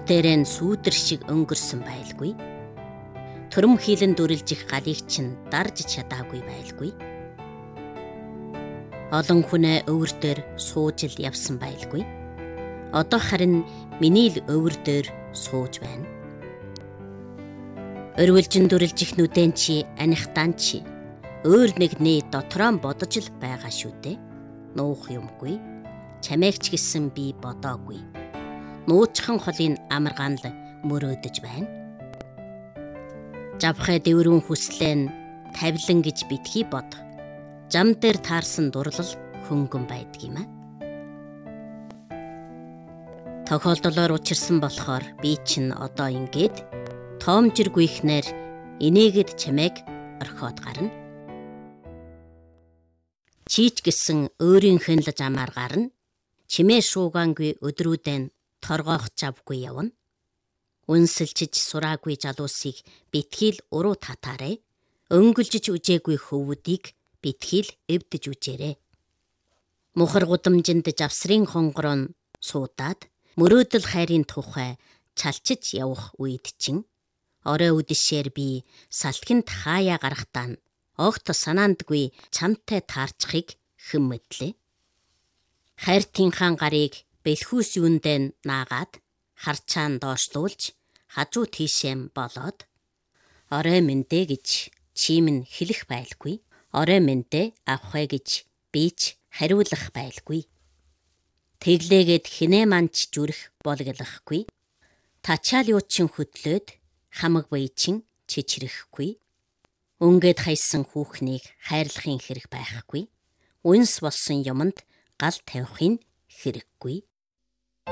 Зүрх дээрээ нь сүүдэр шиг өнгөрсөн байлгүй. Төрөм хийлэн дүрлж их галыг чинь дарж чадаагүй байлгүй. Олон хүнээ өвөр дээр сууж л явсан байлгүй. Одоо харин миний л өвөр дээр сууж байна. Өрвөлжин дүрлж их нүдэн чи анихтан чи өөр нэгний дотроо бодож л байгаа шүү дээ. Нуух юмгүй. Чамайгч гэсэн би бодоогүй. Нуучхан холын амаргаан л мөрөөдөж байна. Жавхай дэврүүн хүслэн тавилан гэж битгий бод. Жам дээр таарсан дурлал хөнгөн байдаг юм а. Тохиолдлоор учирсан болохоор би чинь одоо ингээд тоомжиргүйхнэр инээгэд чамайг орхиод гарна. Чийч гэсэн өөрийнх нь л замаар гарна. Чимээ шуугаангүй өдрүүдэн торгоох завгүй явна. Үнсэлчиж сураагүй жалуусыг битгийл уруу татаарэ. Өнгөлжиж үжээгүй хөвүүдийг битгийл эвдэж үжээрэ. Мухар гудамжинд завсрын хонгороо суудаад мөрөөдөл хайрын тухай чалчиж явах үед чинь орой үдэшээр би салтгинд хаяа гарахтаа огт санаандгүй чамтай таарчхыг хэн мэдлээ. Хайртынхаа гарыг бэлхүүс юундэн наагаад харчаан доошлуулж хажуу тийшээм болоод орой мэндэ гэж чим нь хэлэх байлгүй. Орой мэндэ авахэ гэж бич хариулах байлгүй. Тэглээгээд хинээ манч зүрх болголохгүй. Тачаал юу чин хөдлөөд хамаг баячин чичрэхгүй. Өнгөд хайсан хүүхнийг хайрлахын хэрэг байхгүй. Үнс болсон юмд гал тавихын хэрэггүй.